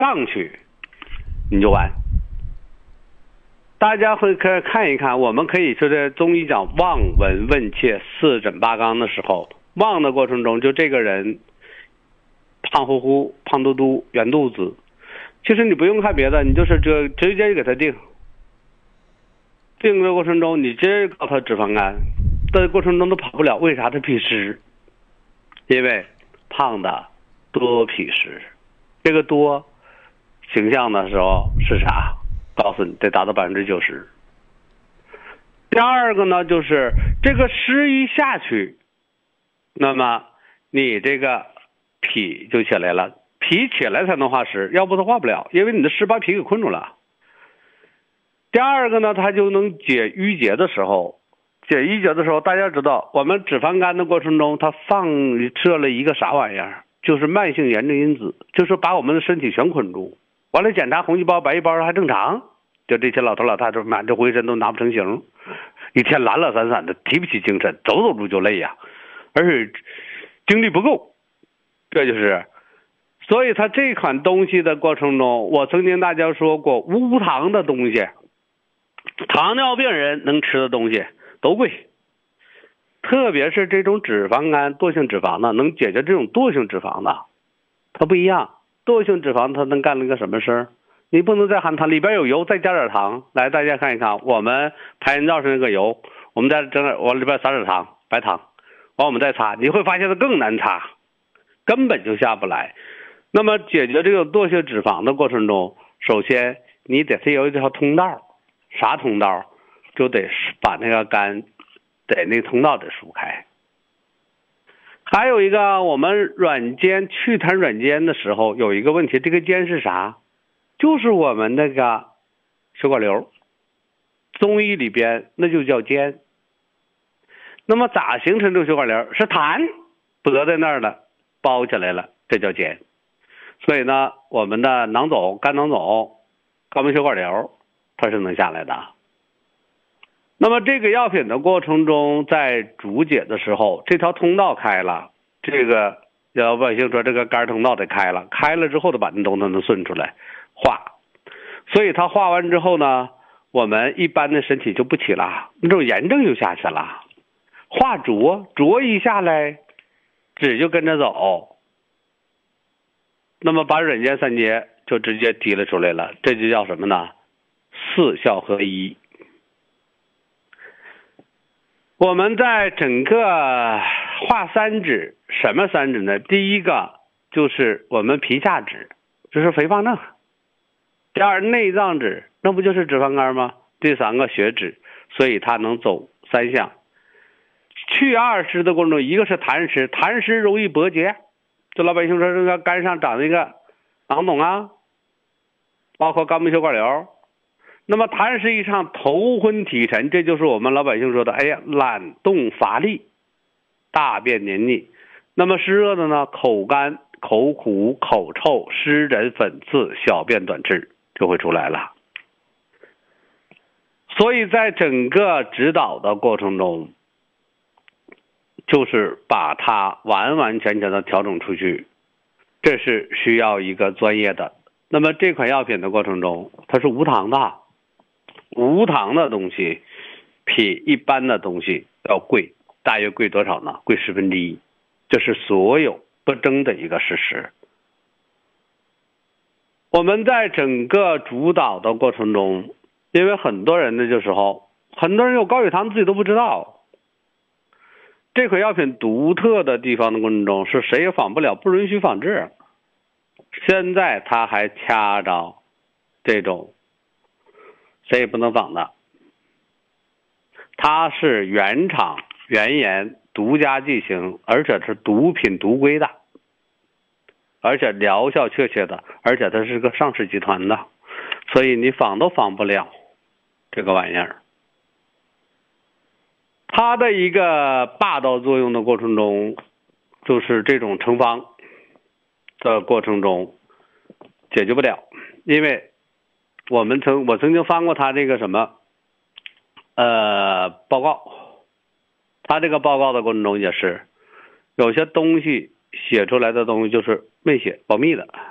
上去，你就完。大家会看一看，我们可以说在中医讲望闻问切四诊八纲的时候，望的过程中，就这个人胖乎乎、胖嘟嘟、圆肚子，其实你不用看别的，你就是直接给他定的过程中，你直接告他脂肪肝，在过程中都跑不了。为啥？他脾湿，因为胖的多脾湿，这个多形象的时候是啥？告诉你得达到90%。第二个呢，就是这个湿一下去，那么你这个脾就起来了，脾起来才能化湿，要不它化不了，因为你的湿把脾给困住了。第二个呢，它就能解郁结的时候，大家知道我们脂肪肝的过程中，它放射了一个啥玩意儿，就是慢性炎症因子，就是把我们的身体全捆住。完了检查红细胞白细胞还正常，就这些老头老太太满这浑身都拿不成形，一天懒懒散散的，提不起精神，走路就累呀，而且精力不够。这就是所以它这款东西的过程中，我曾经大家说过，无糖的东西，糖尿病人能吃的东西都贵，特别是这种脂肪肝惰性脂肪的，能解决这种惰性脂肪的，它不一样。惰性脂肪它能干了个什么事儿？你不能再含糖，里边有油，再加点糖。来，大家看一看，我们拍人照上那个油，我们再整点，往里边撒点糖，白糖，完我们再擦，你会发现它更难擦，根本就下不来。那么解决这个惰性脂肪的过程中，首先你得有一条通道，啥通道？就得把那个肝得那通道得疏开。还有一个，我们软坚祛痰软坚的时候有一个问题，这个坚是啥？就是我们那个血管瘤，中医里边那就叫坚。那么咋形成这个血管瘤？是痰得在那儿了，包起来了，这叫坚。所以呢，我们的囊肿、肝囊肿、肛门血管瘤，它是能下来的。那么这个药品的过程中，在主解的时候，这条通道开了，这个老百姓说这个肝通道得开了，开了之后的把那东西能顺出来化，所以它化完之后呢，我们一般的身体就不起了，那种炎症就下去了。化浊一下来，脂就跟着走，那么把软坚三结就直接提了出来了，这就叫什么呢？四效合一。我们在整个化三脂，什么三脂呢？第一个就是我们皮下脂，这是肥胖症。第二内脏脂，那不就是脂肪肝吗？第三个血脂，所以它能走三项。去二湿的过程中，一个是痰湿，痰湿容易搏结，就老百姓说这个肝上长那个囊肿啊，包括肛门血管瘤。那么痰湿一上，头昏体沉，这就是我们老百姓说的，哎呀，懒动乏力，大便黏腻。那么湿热的呢，口干、口苦、口臭、湿疹、粉刺、小便短赤就会出来了。所以在整个指导的过程中，就是把它完完全全的调整出去，这是需要一个专业的。那么这款药品的过程中，它是无糖的，无糖的东西比一般的东西要贵，大约贵多少呢？贵1/10，这是所有不争的一个事实。我们在整个主导的过程中，因为很多人的时候，很多人有高血糖自己都不知道。这款药品独特的地方的过程中，是谁也仿不了，不允许仿制。现在它还掐着这种谁也不能仿的，它是原厂原研独家进行，而且是毒品独规的，而且疗效确切的，而且它是个上市集团的，所以你仿都仿不了这个玩意儿。它的一个霸道作用的过程中，就是这种成方的过程中解决不了，因为我曾经翻过他这个什么报告，他这个报告的过程中也是有些东西写出来的东西就是没写，保密的。